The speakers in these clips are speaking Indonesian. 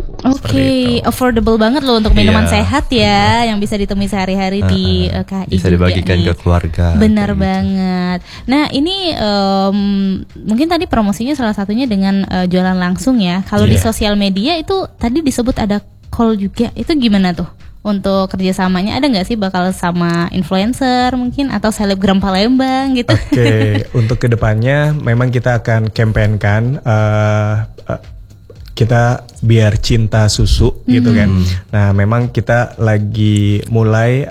Oke, affordable banget loh untuk minuman sehat ya, yang bisa ditemui sehari-hari di KI bisa juga dibagikan nih. ke keluarga. Benar banget. Nah ini mungkin tadi promosinya salah satunya dengan jualan langsung ya. Kalau di sosial media itu tadi disebut ada call juga, itu gimana tuh? Untuk kerjasamanya ada nggak sih bakal sama influencer mungkin atau selebgram Palembang gitu? Oke, untuk kedepannya memang kita akan campaignkan kita biar cinta susu gitu kan. Nah memang kita lagi mulai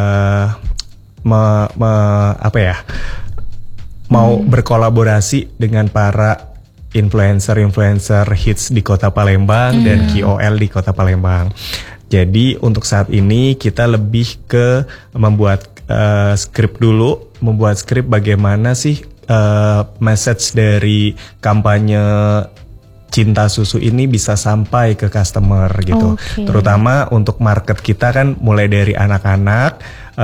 mau berkolaborasi dengan para influencer hits di Kota Palembang dan KOL di Kota Palembang. Jadi untuk saat ini kita lebih ke membuat skrip dulu, membuat skrip bagaimana sih message dari kampanye cinta susu ini bisa sampai ke customer gitu. Terutama untuk market kita kan mulai dari anak-anak,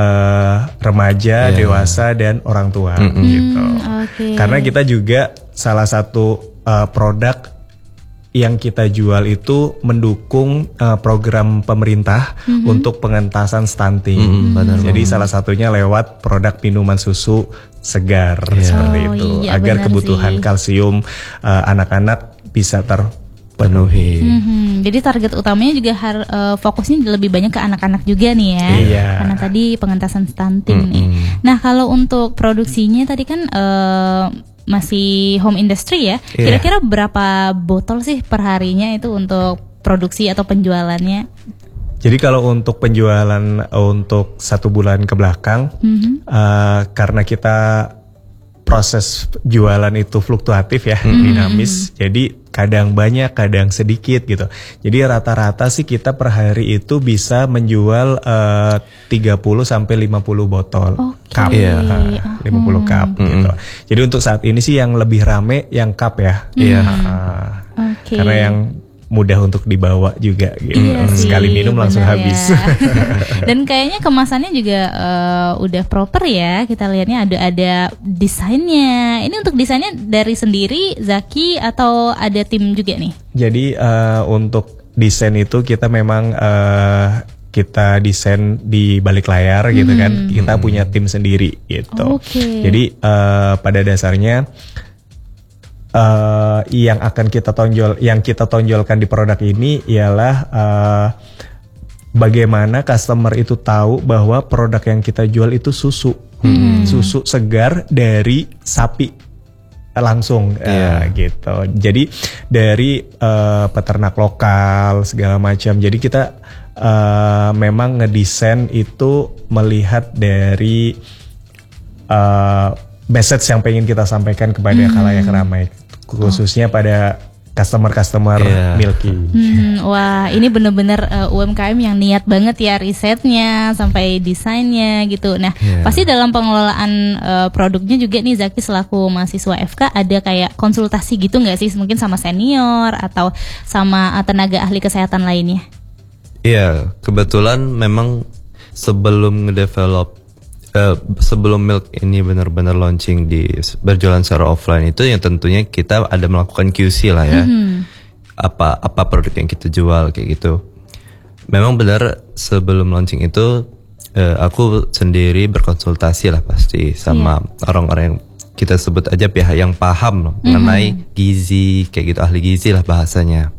remaja, dewasa dan orang tua gitu. Karena kita juga salah satu produk yang kita jual itu mendukung program pemerintah untuk pengentasan stunting. Jadi salah satunya lewat produk minuman susu segar seperti itu, agar kebutuhan kalsium anak-anak bisa terpenuhi. Jadi target utamanya juga fokusnya lebih banyak ke anak-anak juga nih ya. Karena tadi pengentasan stunting nih. Nah kalau untuk produksinya tadi kan masih home industry ya. Kira-kira berapa botol sih per harinya itu untuk produksi atau penjualannya? Jadi kalau untuk penjualan untuk 1 bulan ke belakang, karena kita proses jualan itu fluktuatif ya, dinamis. Jadi kadang banyak, kadang sedikit gitu. Jadi rata-rata sih kita per hari itu bisa menjual 30 sampai 50 botol cup. 50 cup gitu. Jadi untuk saat ini sih yang lebih rame yang cup ya. Karena yang mudah untuk dibawa juga gitu. Sekali minum langsung habis. Dan kayaknya kemasannya juga udah proper ya. Kita lihatnya ada desainnya. Ini untuk desainnya dari sendiri Zaki atau ada tim juga nih? Jadi untuk desain itu kita memang kita desain di balik layar gitu kan. Kita punya tim sendiri gitu. Jadi pada dasarnya yang kita tonjolkan di produk ini ialah bagaimana customer itu tahu bahwa produk yang kita jual itu susu segar dari sapi langsung gitu. Jadi dari peternak lokal segala macam. Jadi kita memang ngedesain itu melihat dari message yang pengen kita sampaikan kepada khalayak ramai, khususnya pada customer Milky. Wah, ini benar-benar UMKM yang niat banget ya risetnya sampai desainnya gitu. Nah, pasti dalam pengelolaan produknya juga nih Zaki selaku mahasiswa FK ada kayak konsultasi gitu nggak sih, mungkin sama senior atau sama tenaga ahli kesehatan lainnya? Iya, kebetulan memang sebelum ngedevelop sebelum Milk ini benar-benar launching berjualan secara offline itu yang tentunya kita ada melakukan QC lah ya. Apa produk yang kita jual kayak gitu. Memang benar sebelum launching itu aku sendiri berkonsultasi lah pasti sama orang-orang yang kita sebut aja pihak yang paham mengenai gizi kayak gitu, ahli gizi lah bahasanya.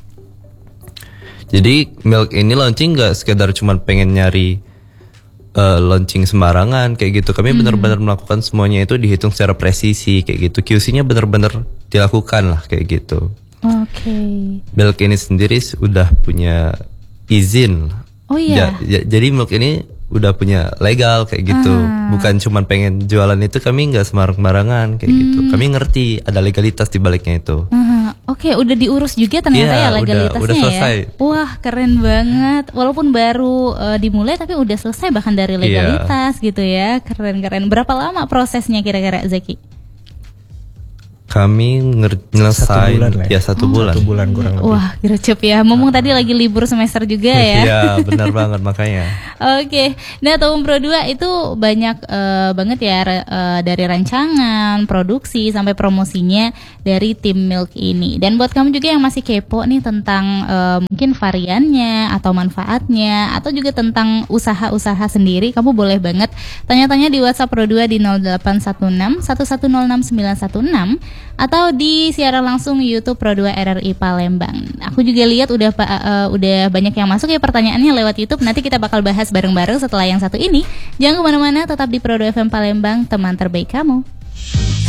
Jadi Milk ini launching gak sekedar cuma pengen nyari launching sembarangan kayak gitu. Kami benar-benar melakukan semuanya itu dihitung secara presisi kayak gitu. QC-nya benar-benar dilakukan lah kayak gitu. Milk ini sendiri sudah punya izin. Jadi Milk ini udah punya legal kayak gitu. Bukan cuma pengen jualan itu, kami nggak sembarang-barangan kayak gitu. Kami ngerti ada legalitas di baliknya itu. Udah diurus juga ternyata ya legalitasnya udah selesai. ya. Wah, keren banget. Walaupun baru dimulai tapi udah selesai bahkan dari legalitas gitu ya. Keren-keren. Berapa lama prosesnya kira-kira Zaki? Kami nyelesain satu bulan. 1 bulan kurang lebih. Wah, gercep ya. Mumpung tadi lagi libur semester juga ya. Iya, benar banget makanya. Oke. Nah, Tahun Pro 2 itu banyak banget ya dari rancangan, produksi sampai promosinya dari tim Milk ini. Dan buat kamu juga yang masih kepo nih tentang mungkin variannya atau manfaatnya atau juga tentang usaha-usaha sendiri, kamu boleh banget tanya-tanya di WhatsApp Pro 2 di 0816 1106 916 atau di siaran langsung YouTube Pro 2 RRI Palembang. Aku juga lihat udah banyak yang masuk ya pertanyaannya lewat YouTube. Nanti kita bakal bahas bareng-bareng setelah yang satu ini. Jangan kemana-mana, tetap di Pro 2 FM Palembang, teman terbaik kamu.